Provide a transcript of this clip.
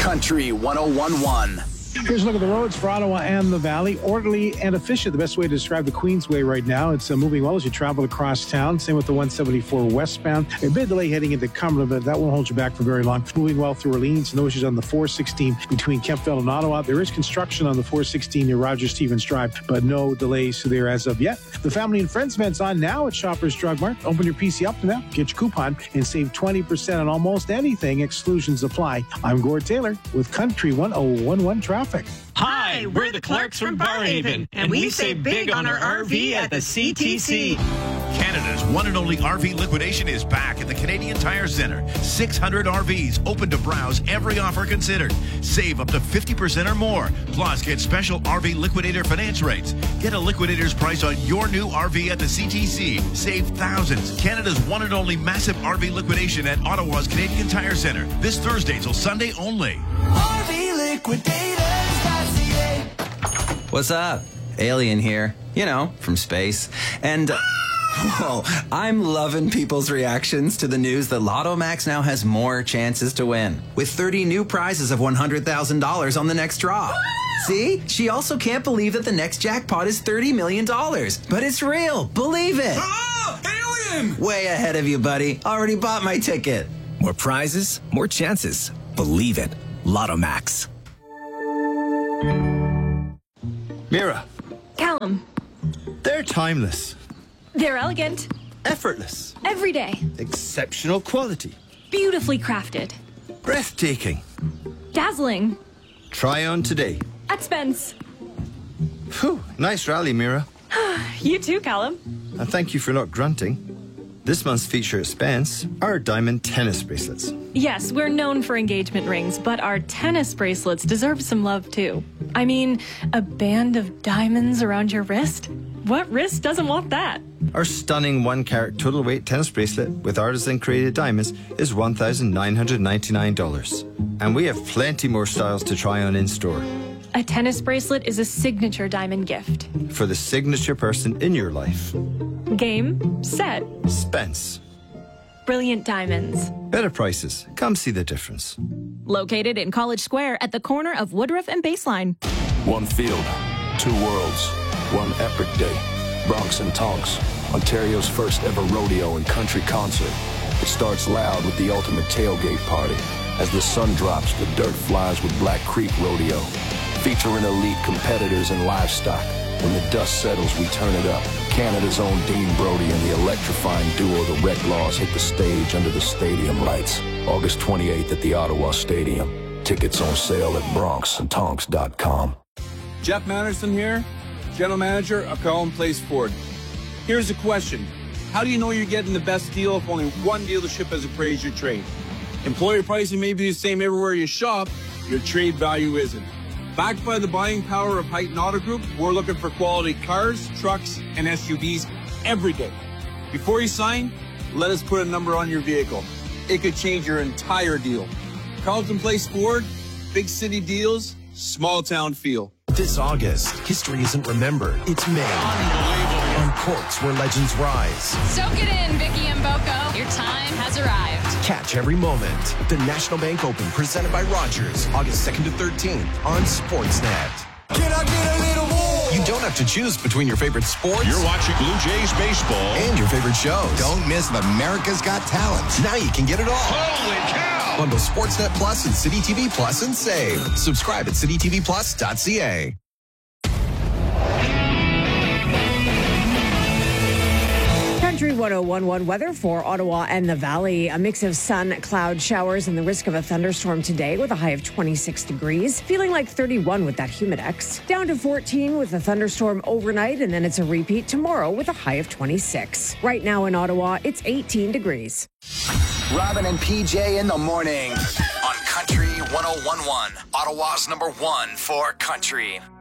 Country 101.1. Here's a look at the roads for Ottawa and the Valley. Orderly and efficient, the best way to describe the Queensway right now. It's moving well as you travel across town. Same with the 174 westbound. A bit of delay heading into Cumberland, but that won't hold you back for very long. Moving well through Orleans. No issues on the 416 between Kemptville and Ottawa. There is construction on the 416 near Roger Stevens Drive, but no delays there as of yet. The Family and Friends event's on now at Shoppers Drug Mart. Open your PC up now, get your coupon, and save 20% on almost anything. Exclusions apply. I'm Gord Taylor with Country 101.1 Traffic. Hi, we're the Clarks from Barrhaven, and we save big on our RV at the CTC. Canada's one and only RV liquidation is back at the Canadian Tire Centre. 600 RVs open to browse, every offer considered. Save up to 50% or more. Plus, get special RV liquidator finance rates. Get a liquidator's price on your new RV at the CTC. Save thousands. Canada's one and only massive RV liquidation at Ottawa's Canadian Tire Centre. This Thursday till Sunday only. RV Liquidators.ca. What's up? Alien here. You know, from space. And, whoa, I'm loving people's reactions to the news that Lotto Max now has more chances to win, with 30 new prizes of $100,000 on the next draw. See? She also can't believe that the next jackpot is $30 million. But it's real. Believe it. Oh, alien! Way ahead of you, buddy. Already bought my ticket. More prizes, more chances. Believe it. Lotto Max. Mira, Callum. they're timeless, They're elegant. effortless, Every day. exceptional quality, Beautifully crafted. breathtaking. Dazzling. Try on today. At Spence. Phew, nice rally, Mira. You too, Callum. And thank you for not grunting. This month's feature at Spence are diamond tennis bracelets. Yes, we're known for engagement rings, but our tennis bracelets deserve some love too. I mean, a band of diamonds around your wrist? What wrist doesn't want that? Our stunning 1-carat total weight tennis bracelet with artisan-created diamonds is $1,999. And we have plenty more styles to try on in-store. A tennis bracelet is a signature diamond gift. For the signature person in your life. Game, set, Spence. brilliant diamonds. Better prices. Come see the difference. Located in College Square at the corner of Woodruff and Baseline. One field, two worlds, one epic day. Bronx and Tonks, Ontario's first ever rodeo and country concert. It starts loud with the ultimate tailgate party. As the sun drops, the dirt flies with Black Creek Rodeo. Featuring elite competitors and livestock. When the dust settles, we turn it up. Canada's own Dean Brody and the electrifying duo the Red Laws hit the stage under the stadium lights. August 28th at the Ottawa Stadium. Tickets on sale at bronxandtonks.com. Jeff Manderson here, General Manager of Cullen Place Ford. Here's a question. How do you know you're getting the best deal if only one dealership has appraised your trade? Employer pricing may be the same everywhere you shop, your trade value isn't. Backed by the buying power of Heighton Auto Group, we're looking for quality cars, trucks, and SUVs every day. Before you sign, let us put a number on your vehicle. It could change your entire deal. Carlton Place Ford, big city deals, small town feel. This August, history isn't remembered, it's made. On courts where legends rise. Soak it in, Vicky and Boko. Your time has arrived. Catch every moment. The National Bank Open, presented by Rogers, August 2nd to 13th on Sportsnet. Can I get a little more? You don't have to choose between your favorite sports. You're watching Blue Jays baseball. And your favorite shows. Don't miss America's Got Talent. Now you can get it all. Holy cow! Bundle Sportsnet Plus and City TV Plus and save. Subscribe at citytvplus.ca. Country 101.1 weather for Ottawa and the Valley. A mix of sun, cloud showers, and the risk of a thunderstorm today with a high of 26 degrees. Feeling like 31 with that Humidex. Down to 14 with a thunderstorm overnight, and then it's a repeat tomorrow with a high of 26. Right now in Ottawa, it's 18 degrees. Robin and PJ in the morning on Country 101.1, Ottawa's #1 for country.